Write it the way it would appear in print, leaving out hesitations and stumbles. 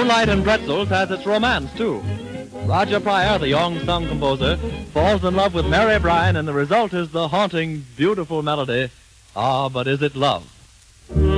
Light and Pretzels has its romance, too. Roger Pryor, the young song composer, falls in love with Mary Bryan, and the result is the haunting, beautiful melody, Ah, But Is It Love?